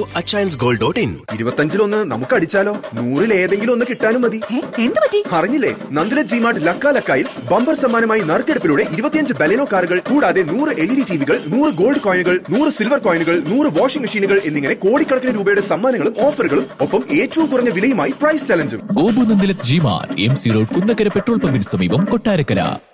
www.achansgold.in. 25-1 നമുക്ക് അടിച്ചാലോ? 100-ൽ ഏതെങ്കിലും ഒന്ന് കിട്ടാനും മതി. എന്ത് പറ്റി? അറിഞ്ഞില്ലേ? നന്ദില ജിമാർട്ട് ലക്കായിൽ ബമ്പർ സമ്മാനമായി നറുക്കെടുപ്പിലൂടെ 25 ബലെനോ കാറുകൾ കൂടാതെ 100 LED ടിവികൾ, 100 ഗോൾഡ് കോയിനുകൾ, 100 സിൽവർ കോയിനുകൾ, 100 വാഷിംഗ് മെഷീനുകൾ എന്നിങ്ങനെ കോടിക്കണക്കിന് രൂപയുടെ സമ്മാനങ്ങളും ഓഫറുകളും ഒപ്പം ഏറ്റവും കുറഞ്ഞ വിലയുമായി price ചലഞ്ചും. Gopu Nandilath G-Mart MC road Kunnakkara petrol പമ്പിന് സമീപം കൊട്ടാരക്കര.